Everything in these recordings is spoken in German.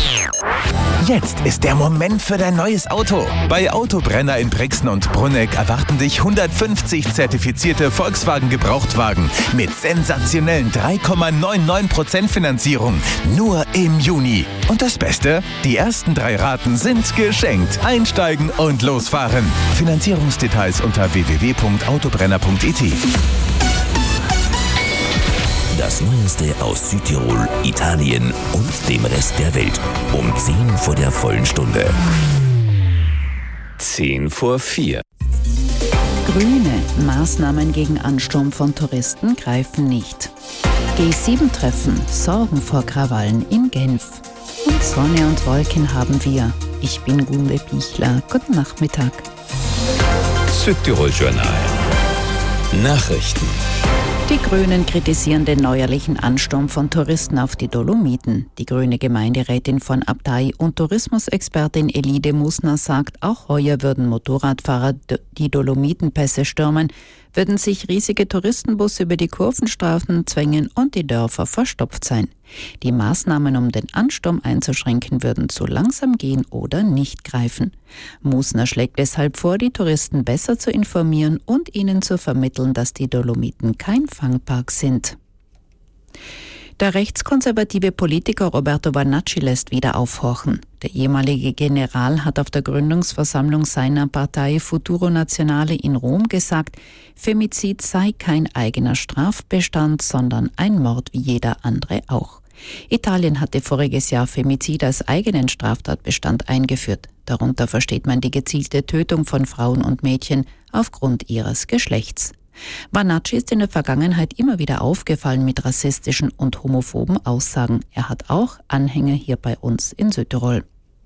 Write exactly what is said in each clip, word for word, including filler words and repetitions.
Jetzt ist der Moment für dein neues Auto. Bei Autobrenner in Brixen und Brunegg erwarten dich hundertfünfzig zertifizierte Volkswagen-Gebrauchtwagen mit sensationellen drei Komma neunundneunzig Prozent Finanzierung. Nur im Juni. Und das Beste? Die ersten drei Raten sind geschenkt. Einsteigen und losfahren. Finanzierungsdetails unter w w w punkt autobrenner punkt i t. Das Neueste aus Südtirol, Italien und dem Rest der Welt. Um zehn vor der vollen Stunde. Zehn vor vier. Grüne Maßnahmen gegen Ansturm von Touristen greifen nicht. G sieben Treffen sorgen vor Krawallen in Genf. Und Sonne und Wolken haben wir. Ich bin Gunde Bichler. Guten Nachmittag. Südtirol Journal. Nachrichten. Die Grünen kritisieren den neuerlichen Ansturm von Touristen auf die Dolomiten. Die grüne Gemeinderätin von Abtei und Tourismusexpertin Elide Musner sagt, auch heuer würden Motorradfahrer die Dolomitenpässe stürmen, würden sich riesige Touristenbusse über die Kurvenstraßen zwängen und die Dörfer verstopft sein. Die Maßnahmen, um den Ansturm einzuschränken, würden zu langsam gehen oder nicht greifen. Musner schlägt deshalb vor, die Touristen besser zu informieren und ihnen zu vermitteln, dass die Dolomiten kein Fangpark sind. Der rechtskonservative Politiker Roberto Vannacci lässt wieder aufhorchen. Der ehemalige General hat auf der Gründungsversammlung seiner Partei Futuro Nazionale in Rom gesagt, Femizid sei kein eigener Strafbestand, sondern ein Mord wie jeder andere auch. Italien hatte voriges Jahr Femizid als eigenen Straftatbestand eingeführt. Darunter versteht man die gezielte Tötung von Frauen und Mädchen aufgrund ihres Geschlechts. Vannacci ist in der Vergangenheit immer wieder aufgefallen mit rassistischen und homophoben Aussagen. Er hat auch Anhänger hier bei uns in Südtirol.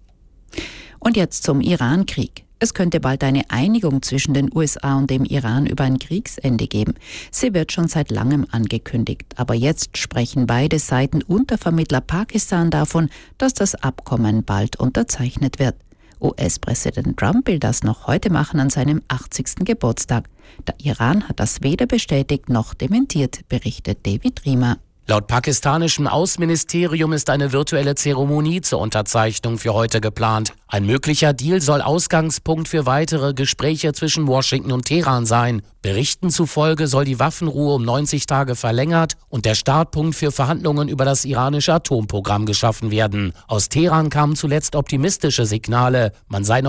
Und jetzt zum Iran-Krieg. Es könnte bald eine Einigung zwischen den U S A und dem Iran über ein Kriegsende geben. Sie wird schon seit langem angekündigt. Aber jetzt sprechen beide Seiten und der Vermittler Pakistan davon, dass das Abkommen bald unterzeichnet wird. U S-Präsident Trump will das noch heute machen an seinem achtzigsten Geburtstag. Der Iran hat das weder bestätigt noch dementiert, berichtet David Riemer. Laut pakistanischem Außenministerium ist eine virtuelle Zeremonie zur Unterzeichnung für heute geplant. Ein möglicher Deal soll Ausgangspunkt für weitere Gespräche zwischen Washington und Teheran sein. Berichten zufolge soll die Waffenruhe um neunzig Tage verlängert und der Startpunkt für Verhandlungen über das iranische Atomprogramm geschaffen werden. Aus Teheran kamen zuletzt optimistische Signale. Man sei noch